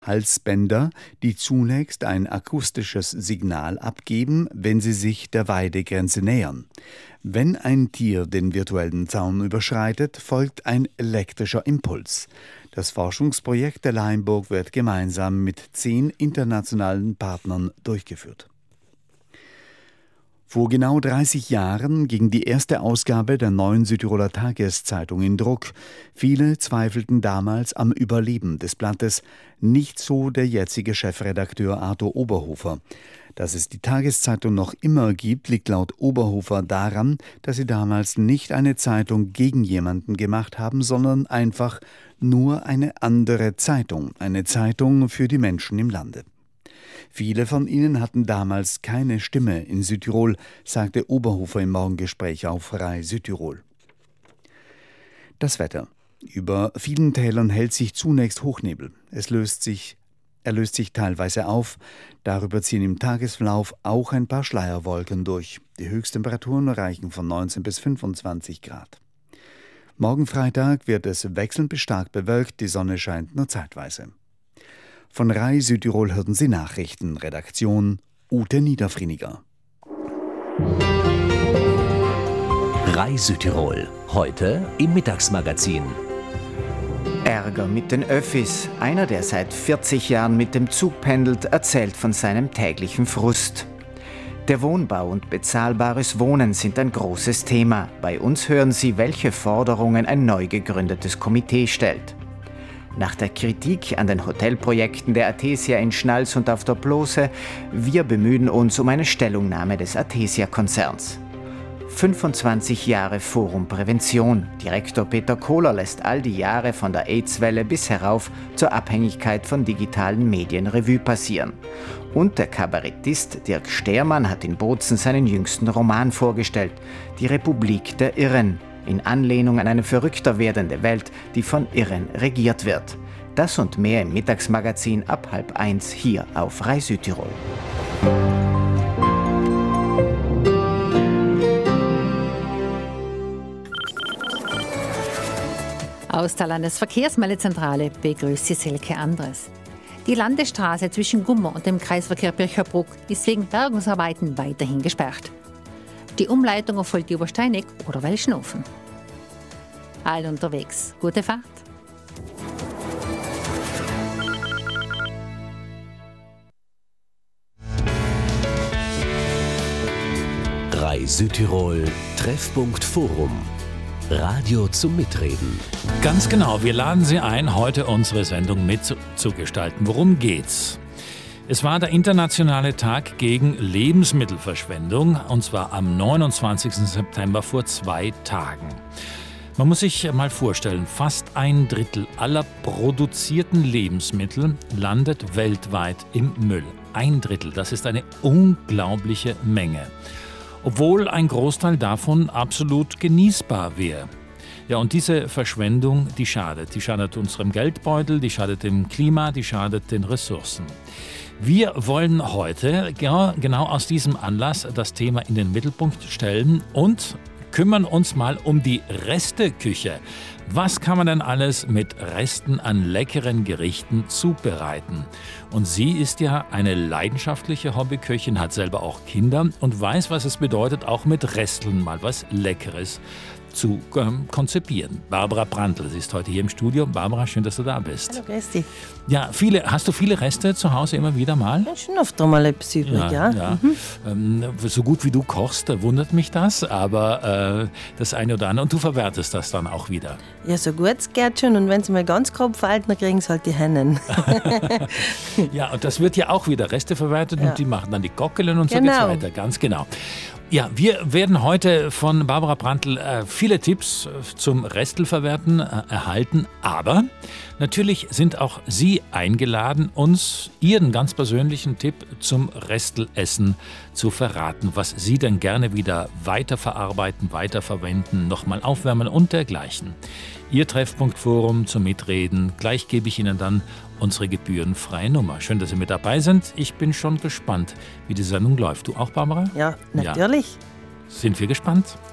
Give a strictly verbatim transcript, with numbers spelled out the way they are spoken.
Halsbänder, die zunächst ein akustisches Signal abgeben, wenn sie sich der Weidegrenze nähern. Wenn ein Tier den virtuellen Zaun überschreitet, folgt ein elektrischer Impuls. Das Forschungsprojekt der Leimburg wird gemeinsam mit zehn internationalen Partnern durchgeführt. Vor genau dreißig Jahren ging die erste Ausgabe der Neuen Südtiroler Tageszeitung in Druck. Viele zweifelten damals am Überleben des Blattes, nicht so der jetzige Chefredakteur Arthur Oberhofer. Dass es die Tageszeitung noch immer gibt, liegt laut Oberhofer daran, dass sie damals nicht eine Zeitung gegen jemanden gemacht haben, sondern einfach nur eine andere Zeitung, eine Zeitung für die Menschen im Lande. Viele von ihnen hatten damals keine Stimme in Südtirol, sagte Oberhofer im Morgengespräch auf Rai Südtirol. Das Wetter. Über vielen Tälern hält sich zunächst Hochnebel. Es löst sich, er löst sich teilweise auf. Darüber ziehen im Tagesverlauf auch ein paar Schleierwolken durch. Die Höchsttemperaturen reichen von neunzehn bis fünfundzwanzig Grad. Morgen Freitag wird es wechselnd bis stark bewölkt, die Sonne scheint nur zeitweise. Von Rai Südtirol hörten Sie Nachrichten. Redaktion Ute Niederfrieniger. Rai Südtirol, heute im Mittagsmagazin. Ärger mit den Öffis. Einer, der seit vierzig Jahren mit dem Zug pendelt, erzählt von seinem täglichen Frust. Der Wohnbau und bezahlbares Wohnen sind ein großes Thema. Bei uns hören Sie, welche Forderungen ein neu gegründetes Komitee stellt. Nach der Kritik an den Hotelprojekten der Athesia in Schnals und auf der Blose, wir bemühen uns um eine Stellungnahme des Athesia-Konzerns. fünfundzwanzig Jahre Forum Prävention. Direktor Peter Kohler lässt all die Jahre von der AIDS-Welle bis herauf zur Abhängigkeit von digitalen Medien Revue passieren. Und der Kabarettist Dirk Stermann hat in Bozen seinen jüngsten Roman vorgestellt, Die Republik der Irren, in Anlehnung an eine verrückter werdende Welt, die von Irren regiert wird. Das und mehr im Mittagsmagazin ab halb eins hier auf Rai Südtirol. Aus der Landesverkehrsmeldezentrale begrüßt Sie Silke Andres. Die Landesstraße zwischen Gummer und dem Kreisverkehr Bircherbruck ist wegen Bergungsarbeiten weiterhin gesperrt. Die Umleitung erfolgt über Steineck oder Welschnofen. All unterwegs. Gute Fahrt. Rai Südtirol, Treffpunkt Forum. Radio zum Mitreden. Ganz genau, wir laden Sie ein, heute unsere Sendung mitzugestalten. Worum geht's? Es war der internationale Tag gegen Lebensmittelverschwendung, und zwar am neunundzwanzigsten September vor zwei Tagen. Man muss sich mal vorstellen, fast ein Drittel aller produzierten Lebensmittel landet weltweit im Müll. Ein Drittel, das ist eine unglaubliche Menge. Obwohl ein Großteil davon absolut genießbar wäre. Ja, und diese Verschwendung, die schadet. Die schadet unserem Geldbeutel, die schadet dem Klima, die schadet den Ressourcen. Wir wollen heute genau aus diesem Anlass das Thema in den Mittelpunkt stellen und kümmern uns mal um die Resteküche. Was kann man denn alles mit Resten an leckeren Gerichten zubereiten? Und sie ist ja eine leidenschaftliche Hobbyköchin, hat selber auch Kinder und weiß, was es bedeutet, auch mit Resteln mal was Leckeres zu ähm, konzipieren. Barbara Brandl, sie ist heute hier im Studio. Barbara, schön, dass du da bist. Hallo, grüß dich. Ja, viele, hast du viele Reste zu Hause immer wieder mal? Ja, schon oft einmal etwas übrig, ja. ja. ja. Mhm. Ähm, so gut wie du kochst, da wundert mich das, aber äh, das eine oder andere. Und du verwertest das dann auch wieder. Ja, so gut es geht schon. Und wenn es mal ganz grob fällt, dann kriegen es halt die Hennen. Ja, und das wird ja auch wieder Reste verwertet, ja. Und die machen dann die Gockelen und genau. So geht's weiter. Ganz genau. Ja, wir werden heute von Barbara Brandl äh, viele Tipps zum Restelverwerten äh, erhalten, aber natürlich sind auch Sie eingeladen, uns Ihren ganz persönlichen Tipp zum Restelessen zu verraten, was Sie denn gerne wieder weiterverarbeiten, weiterverwenden, nochmal aufwärmen und dergleichen. Ihr Treffpunktforum zum Mitreden. Gleich gebe ich Ihnen dann unsere gebührenfreie Nummer. Schön, dass Sie mit dabei sind. Ich bin schon gespannt, wie die Sendung läuft. Du auch, Barbara? Ja, natürlich. Ja. Sind wir gespannt?